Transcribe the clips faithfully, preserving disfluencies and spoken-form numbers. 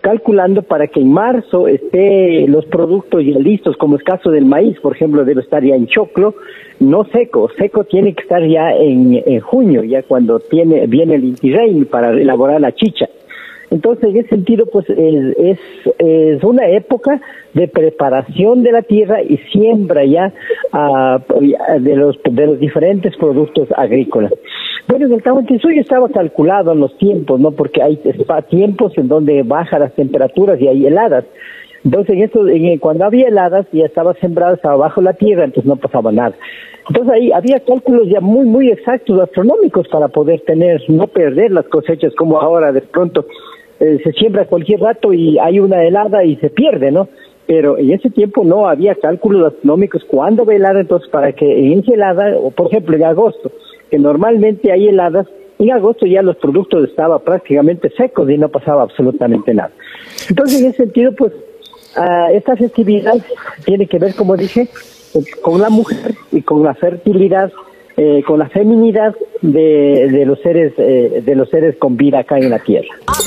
calculando para que en marzo esté los productos ya listos, como es caso del maíz, por ejemplo, debe estar ya en choclo, no seco, seco tiene que estar ya en, en junio, ya cuando tiene viene el Inti Raymi para elaborar la chicha. Entonces, en ese sentido, pues es, es, es una época de preparación de la tierra y siembra ya uh, de los de los diferentes productos agrícolas. Bueno, en el Tahuantinsuyo estaba calculado en los tiempos, ¿no? Porque hay tiempos en donde bajan las temperaturas y hay heladas. Entonces, en esto, en, cuando había heladas, ya estaba sembrado, estaba bajo la tierra, entonces no pasaba nada. Entonces ahí había cálculos ya muy, muy exactos, astronómicos, para poder tener, no perder las cosechas como ahora de pronto. Eh, se siembra cualquier rato y hay una helada y se pierde, ¿no? Pero en ese tiempo no había cálculos astronómicos cuándo va a helar, entonces para que en esa helada, o por ejemplo en agosto, que normalmente hay heladas, en agosto ya los productos estaban prácticamente secos y no pasaba absolutamente nada. Entonces en ese sentido, pues, uh, esta festividad tiene que ver, como dije, con la mujer y con la fertilidad, Eh, con la feminidad de, de los seres eh, de los seres con vida acá en la tierra.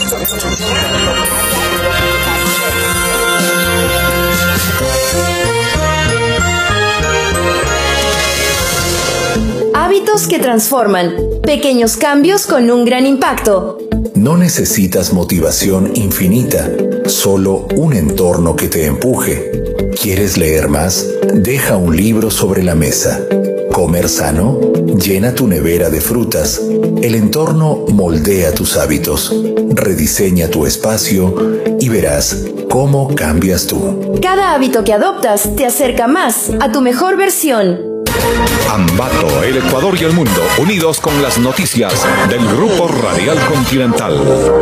Hábitos que transforman, pequeños cambios con un gran impacto. No necesitas motivación infinita, solo un entorno que te empuje. ¿Quieres leer más? Deja un libro sobre la mesa. ¿Comer sano? Llena tu nevera de frutas. El entorno moldea tus hábitos, rediseña tu espacio y verás cómo cambias tú. Cada hábito que adoptas te acerca más a tu mejor versión. Ambato, el Ecuador y el mundo, unidos con las noticias del Grupo Radial Continental.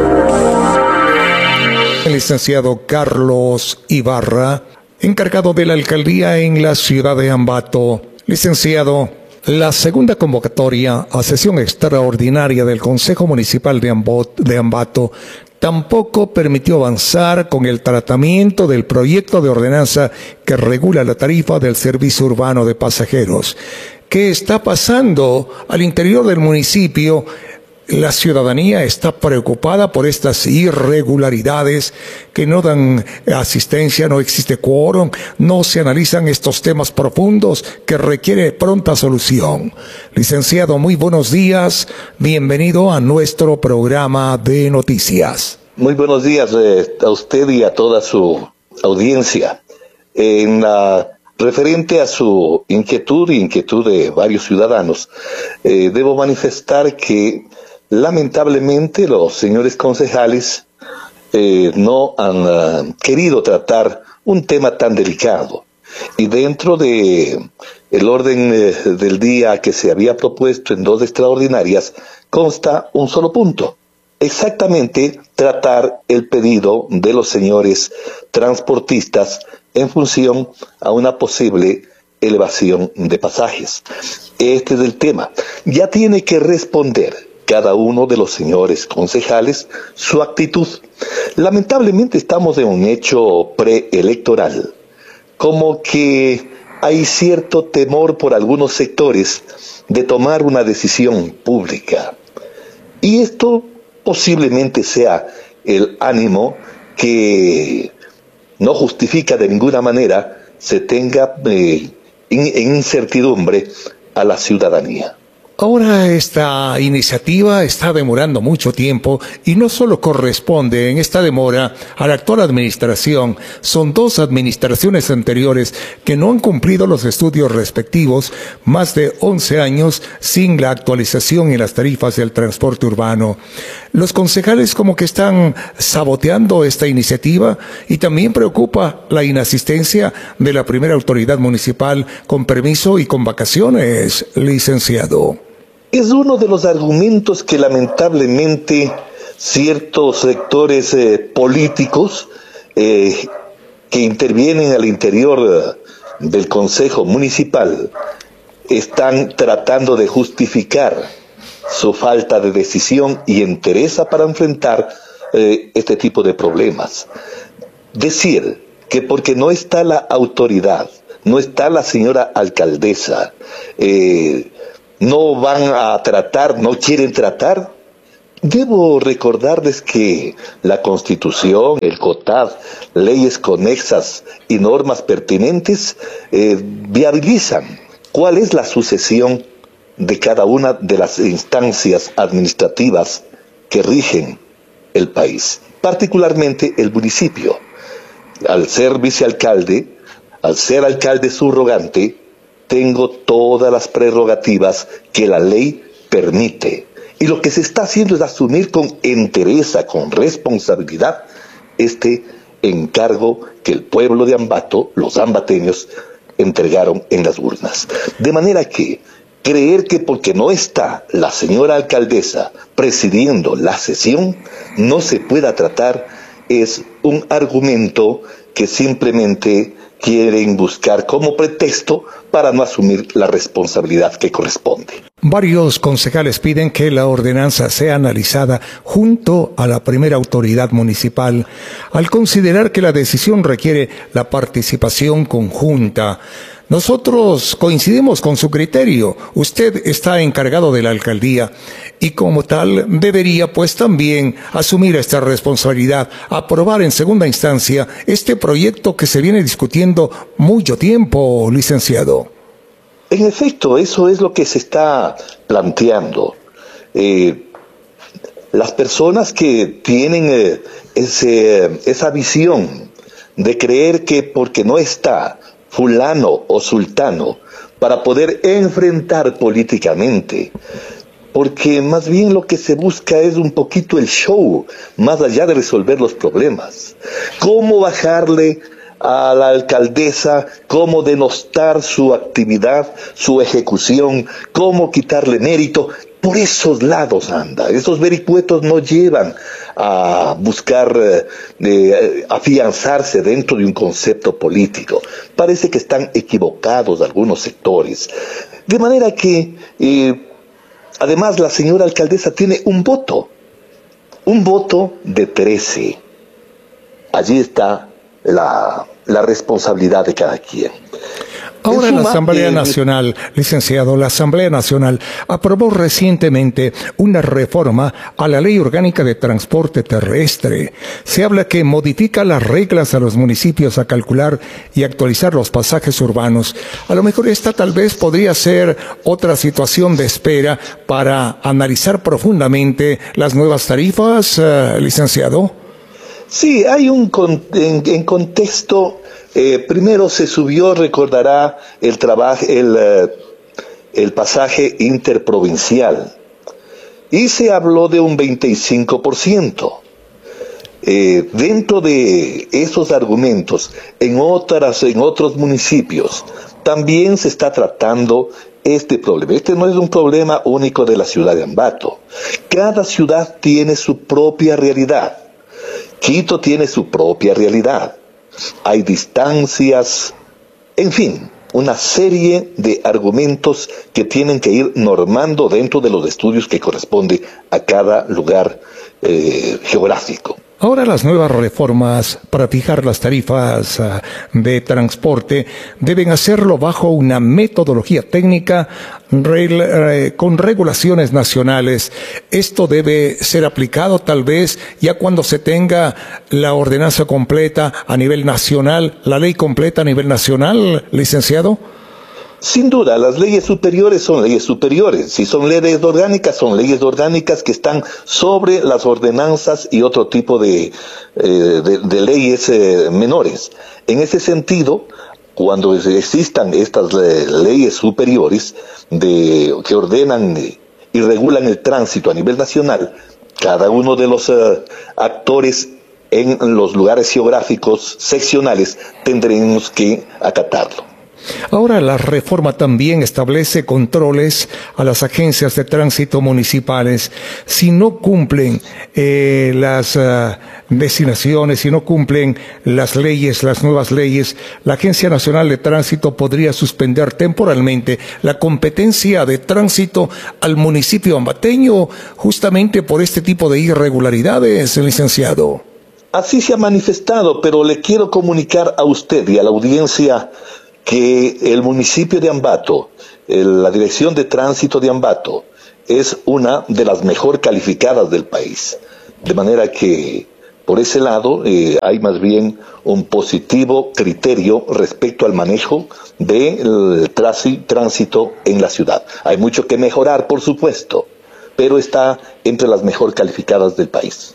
El licenciado Carlos Ibarra, encargado de la alcaldía en la ciudad de Ambato. Licenciado, la segunda convocatoria a sesión extraordinaria del Consejo Municipal de, Ambot, de Ambato tampoco permitió avanzar con el tratamiento del proyecto de ordenanza que regula la tarifa del servicio urbano de pasajeros. ¿Qué está pasando al interior del municipio? La ciudadanía está preocupada por estas irregularidades que no dan asistencia, no existe quórum, no se analizan estos temas profundos que requiere pronta solución. Licenciado, muy buenos días, bienvenido a nuestro programa de noticias. Muy buenos días eh, a usted y a toda su audiencia. En la referente a su inquietud y inquietud de varios ciudadanos, eh, debo manifestar que lamentablemente los señores concejales eh, no han uh, querido tratar un tema tan delicado, y dentro de el orden eh, del día que se había propuesto en dos extraordinarias consta un solo punto: exactamente tratar el pedido de los señores transportistas en función a una posible elevación de pasajes. Este es el tema. Ya tiene que responder cada uno de los señores concejales su actitud. Lamentablemente estamos en un hecho preelectoral, como que hay cierto temor por algunos sectores de tomar una decisión pública. Y esto posiblemente sea el ánimo que no justifica de ninguna manera se tenga eh, en, en incertidumbre a la ciudadanía. Ahora esta iniciativa está demorando mucho tiempo y no solo corresponde en esta demora a la actual administración, son dos administraciones anteriores que no han cumplido los estudios respectivos, más de once años sin la actualización en las tarifas del transporte urbano. Los concejales como que están saboteando esta iniciativa y también preocupa la inasistencia de la primera autoridad municipal con permiso y con vacaciones, licenciado. Es uno de los argumentos que lamentablemente ciertos sectores eh, políticos eh, que intervienen al interior eh, del Consejo Municipal están tratando de justificar su falta de decisión y entereza para enfrentar eh, este tipo de problemas. Decir que porque no está la autoridad, no está la señora alcaldesa, eh, no van a tratar, no quieren tratar, Debo recordarles que la Constitución, el COTAD, leyes conexas y normas pertinentes eh, viabilizan cuál es la sucesión de cada una de las instancias administrativas que rigen el país, particularmente el municipio. Al ser vicealcalde, al ser alcalde subrogante, tengo todas las prerrogativas que la ley permite. Y lo que se está haciendo es asumir con entereza, con responsabilidad, este encargo que el pueblo de Ambato, los ambateños, entregaron en las urnas. De manera que creer que porque no está la señora alcaldesa presidiendo la sesión, no se pueda tratar, es un argumento que simplemente quieren buscar como pretexto para no asumir la responsabilidad que corresponde. Varios concejales piden que la ordenanza sea analizada junto a la primera autoridad municipal, al considerar que la decisión requiere la participación conjunta. Nosotros coincidimos con su criterio. Usted está encargado de la alcaldía y como tal debería pues también asumir esta responsabilidad, aprobar en segunda instancia este proyecto que se viene discutiendo mucho tiempo, licenciado. En efecto, eso es lo que se está planteando. Eh, las personas que tienen eh, ese, esa visión de creer que porque no está fulano o sultano para poder enfrentar políticamente, porque más bien lo que se busca es un poquito el show, más allá de resolver los problemas. ¿Cómo bajarle a la alcaldesa, cómo denostar su actividad, su ejecución, cómo quitarle mérito? Por esos lados anda. Esos vericuetos no llevan a buscar eh, eh, afianzarse dentro de un concepto político. Parece que están equivocados algunos sectores. De manera que, eh, además, la señora alcaldesa tiene un voto. Un voto de trece. Allí está la, la responsabilidad de cada quien. Ahora la Asamblea Nacional, licenciado, la Asamblea Nacional aprobó recientemente una reforma a la Ley Orgánica de Transporte Terrestre. Se habla que modifica las reglas a los municipios a calcular y actualizar los pasajes urbanos. A lo mejor esta tal vez podría ser otra situación de espera para analizar profundamente las nuevas tarifas, uh, licenciado. Sí, hay un con, en, en contexto. Eh, primero se subió, recordará, el, trabajo, el, uh, el pasaje interprovincial y se habló de un veinticinco por ciento. Eh, dentro de esos argumentos, en, otras, en otros municipios, también se está tratando este problema. Este no es un problema único de la ciudad de Ambato. Cada ciudad tiene su propia realidad. Quito tiene su propia realidad. Hay distancias, en fin, una serie de argumentos que tienen que ir normando dentro de los estudios que corresponde a cada lugar eh, geográfico. Ahora las nuevas reformas para fijar las tarifas uh, de transporte deben hacerlo bajo una metodología técnica rel, eh, con regulaciones nacionales. Esto debe ser aplicado tal vez ya cuando se tenga la ordenanza completa a nivel nacional, la ley completa a nivel nacional, licenciado. Sin duda, las leyes superiores son leyes superiores. Si son leyes orgánicas, son leyes orgánicas que están sobre las ordenanzas y otro tipo de, eh, de, de leyes eh, menores. En ese sentido, cuando existan estas eh, leyes superiores de, que ordenan y regulan el tránsito a nivel nacional, cada uno de los eh, actores en los lugares geográficos seccionales tendremos que acatarlo. Ahora la reforma también establece controles a las agencias de tránsito municipales. Si no cumplen eh, las uh, designaciones, si no cumplen las leyes, las nuevas leyes, la Agencia Nacional de Tránsito podría suspender temporalmente la competencia de tránsito al municipio ambateño justamente por este tipo de irregularidades, licenciado. Así se ha manifestado, pero le quiero comunicar a usted y a la audiencia que el municipio de Ambato, el, la Dirección de Tránsito de Ambato, es una de las mejor calificadas del país. De manera que, por ese lado, eh, hay más bien un positivo criterio respecto al manejo del tránsito en la ciudad. Hay mucho que mejorar, por supuesto, pero está entre las mejor calificadas del país.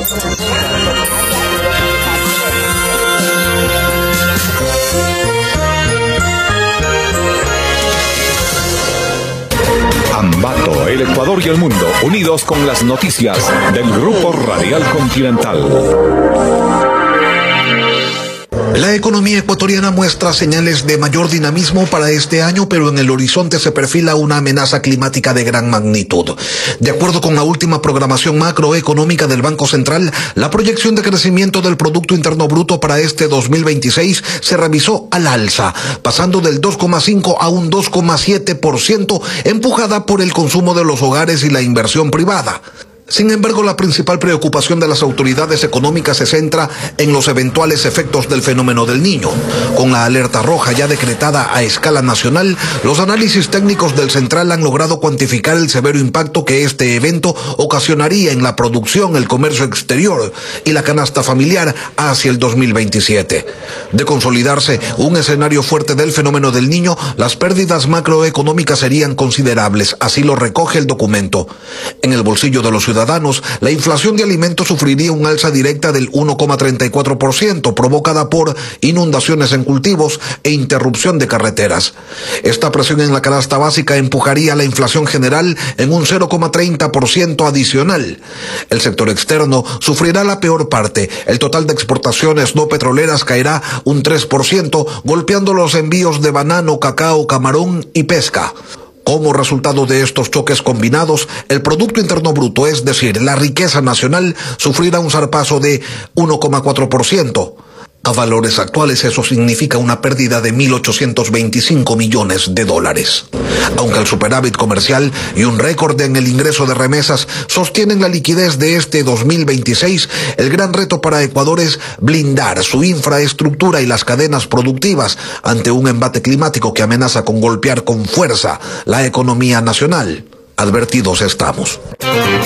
Ambato, el Ecuador y el mundo, unidos con las noticias del Grupo Radial Continental. La economía ecuatoriana muestra señales de mayor dinamismo para este año, pero en el horizonte se perfila una amenaza climática de gran magnitud. De acuerdo con la última programación macroeconómica del Banco Central, la proyección de crecimiento del Producto Interno Bruto para este dos mil veintiséis se revisó al alza, pasando del dos coma cinco a un dos coma siete por ciento, empujada por el consumo de los hogares y la inversión privada. Sin embargo, la principal preocupación de las autoridades económicas se centra en los eventuales efectos del fenómeno del Niño. Con la alerta roja ya decretada a escala nacional, los análisis técnicos del Central han logrado cuantificar el severo impacto que este evento ocasionaría en la producción, el comercio exterior y la canasta familiar hacia el dos mil veintisiete. De consolidarse un escenario fuerte del fenómeno del Niño, las pérdidas macroeconómicas serían considerables, así lo recoge el documento. En el bolsillo de los ciudadanos, la inflación de alimentos sufriría un alza directa del uno coma treinta y cuatro por ciento, provocada por inundaciones en cultivos e interrupción de carreteras. Esta presión en la canasta básica empujaría la inflación general en un cero coma treinta por ciento adicional. El sector externo sufrirá la peor parte. El total de exportaciones no petroleras caerá un tres por ciento, golpeando los envíos de banano, cacao, camarón y pesca. Como resultado de estos choques combinados, el Producto Interno Bruto, es decir, la riqueza nacional, sufrirá un zarpazo de uno coma cuatro por ciento. A valores actuales eso significa una pérdida de mil ochocientos veinticinco millones de dólares. Aunque el superávit comercial y un récord en el ingreso de remesas sostienen la liquidez de este dos mil veintiséis, el gran reto para Ecuador es blindar su infraestructura y las cadenas productivas ante un embate climático que amenaza con golpear con fuerza la economía nacional. Advertidos estamos.